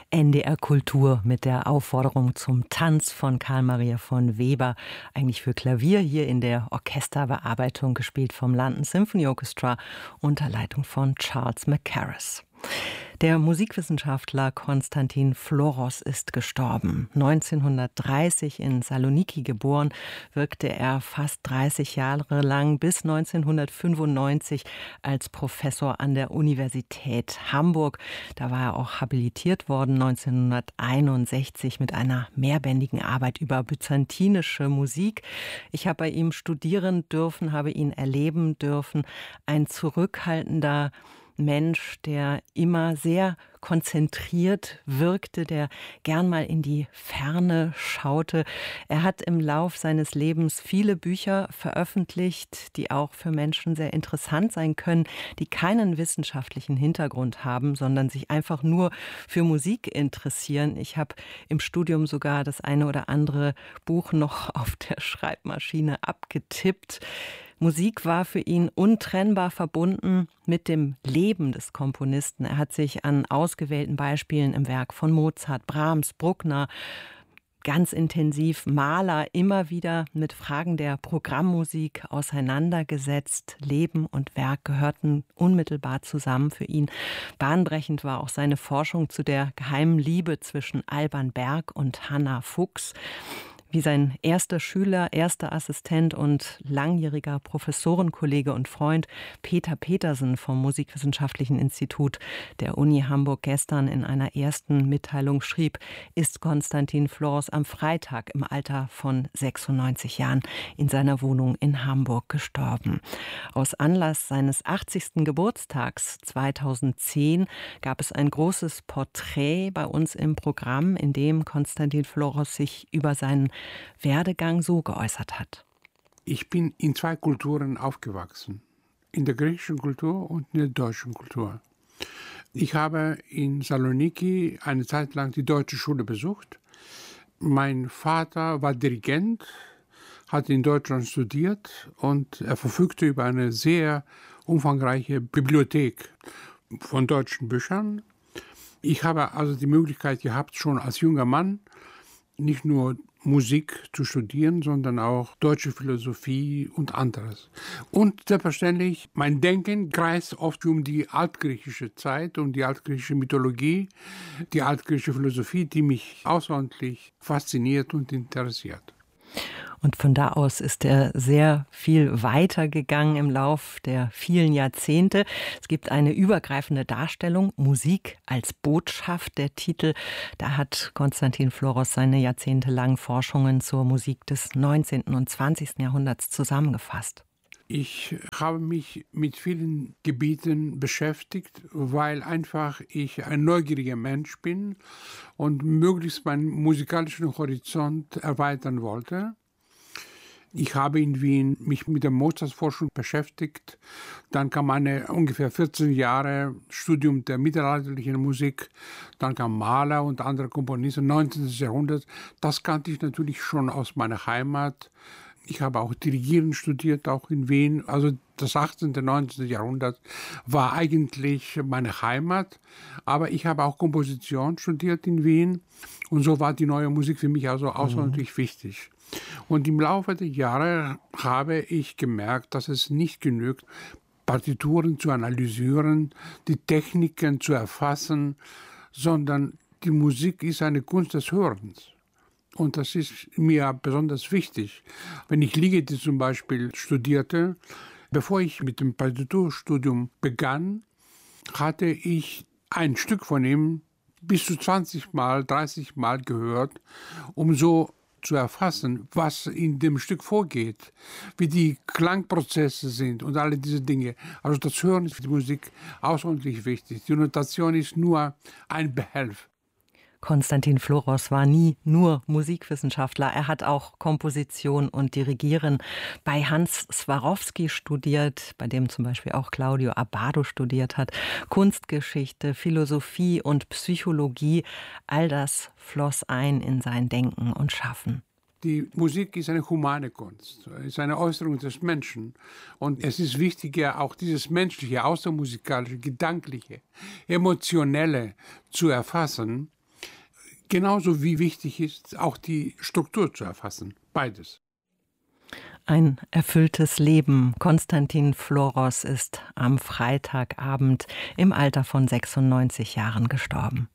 NDR Kultur mit der Aufforderung zum Tanz von Carl Maria von Weber, eigentlich für Klavier, hier in der Orchesterbearbeitung, gespielt vom London Symphony Orchestra unter Leitung von Charles Mackerras. Der Musikwissenschaftler Konstantin Floros ist gestorben. 1930 in Saloniki geboren, wirkte er fast 30 Jahre lang bis 1995 als Professor an der Universität Hamburg. Da war er auch habilitiert worden 1961 mit einer mehrbändigen Arbeit über byzantinische Musik. Ich habe bei ihm studieren dürfen, habe ihn erleben dürfen. Ein zurückhaltender Mensch, der immer sehr konzentriert wirkte, der gern mal in die Ferne schaute. Er hat im Lauf seines Lebens viele Bücher veröffentlicht, die auch für Menschen sehr interessant sein können, die keinen wissenschaftlichen Hintergrund haben, sondern sich einfach nur für Musik interessieren. Ich habe im Studium sogar das eine oder andere Buch noch auf der Schreibmaschine abgetippt. Musik war für ihn untrennbar verbunden mit dem Leben des Komponisten. Er hat sich an ausgewählten Beispielen im Werk von Mozart, Brahms, Bruckner, ganz intensiv Mahler immer wieder mit Fragen der Programmmusik auseinandergesetzt. Leben und Werk gehörten unmittelbar zusammen für ihn. Bahnbrechend war auch seine Forschung zu der geheimen Liebe zwischen Alban Berg und Hannah Fuchs. Wie sein erster Schüler, erster Assistent und langjähriger Professorenkollege und Freund Peter Petersen vom Musikwissenschaftlichen Institut der Uni Hamburg gestern in einer ersten Mitteilung schrieb, ist Konstantin Floros am Freitag im Alter von 96 Jahren in seiner Wohnung in Hamburg gestorben. Aus Anlass seines 80. Geburtstags 2010 gab es ein großes Porträt bei uns im Programm, in dem Konstantin Floros sich über seinen Werdegang so geäußert hat. Ich bin in zwei Kulturen aufgewachsen, in der griechischen Kultur und in der deutschen Kultur. Ich habe in Saloniki eine Zeit lang die deutsche Schule besucht. Mein Vater war Dirigent, hat in Deutschland studiert und er verfügte über eine sehr umfangreiche Bibliothek von deutschen Büchern. Ich habe also die Möglichkeit gehabt, schon als junger Mann nicht nur Musik zu studieren, sondern auch deutsche Philosophie und anderes. Und selbstverständlich, mein Denken kreist oft um die altgriechische Zeit, um die altgriechische Mythologie, die altgriechische Philosophie, die mich außerordentlich fasziniert und interessiert. Und von da aus ist er sehr viel weitergegangen im Lauf der vielen Jahrzehnte. Es gibt eine übergreifende Darstellung, Musik als Botschaft, der Titel. Da hat Konstantin Floros seine jahrzehntelangen Forschungen zur Musik des 19. und 20. Jahrhunderts zusammengefasst. Ich habe mich mit vielen Gebieten beschäftigt, weil einfach ich ein neugieriger Mensch bin und möglichst meinen musikalischen Horizont erweitern wollte. Ich habe in Wien mich mit der Mozart-Forschung beschäftigt. Dann kam eine ungefähr 14 Jahre Studium der mittelalterlichen Musik. Dann kam Mahler und andere Komponisten, 19. Jahrhundert. Das kannte ich natürlich schon aus meiner Heimat. Ich habe auch Dirigieren studiert, auch in Wien. Also das 18. und 19. Jahrhundert war eigentlich meine Heimat. Aber ich habe auch Komposition studiert in Wien. Und so war die neue Musik für mich also außerordentlich wichtig. Und im Laufe der Jahre habe ich gemerkt, dass es nicht genügt, Partituren zu analysieren, die Techniken zu erfassen, sondern die Musik ist eine Kunst des Hörens. Und das ist mir besonders wichtig. Wenn ich Ligeti zum Beispiel studierte, bevor ich mit dem Partiturstudium begann, hatte ich ein Stück von ihm bis zu 20 Mal, 30 Mal gehört, um so zu erfassen, was in dem Stück vorgeht, wie die Klangprozesse sind und alle diese Dinge. Also das Hören ist für die Musik außerordentlich wichtig. Die Notation ist nur ein Behelf. Konstantin Floros war nie nur Musikwissenschaftler. Er hat auch Komposition und Dirigieren bei Hans Swarovski studiert, bei dem zum Beispiel auch Claudio Abbado studiert hat. Kunstgeschichte, Philosophie und Psychologie, all das floss ein in sein Denken und Schaffen. Die Musik ist eine humane Kunst, ist eine Äußerung des Menschen. Und es ist wichtiger, auch dieses Menschliche, außermusikalische, gedankliche, emotionelle zu erfassen. Genauso wie wichtig ist, auch die Struktur zu erfassen. Beides. Ein erfülltes Leben. Konstantin Floros ist am Freitagabend im Alter von 96 Jahren gestorben.